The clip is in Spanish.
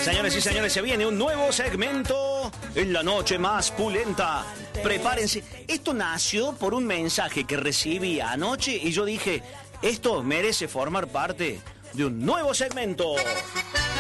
Señores y señores, se viene un nuevo segmento en la noche más pulenta. Prepárense. Esto nació por un mensaje que recibí anoche y yo dije, esto merece formar parte de un nuevo segmento.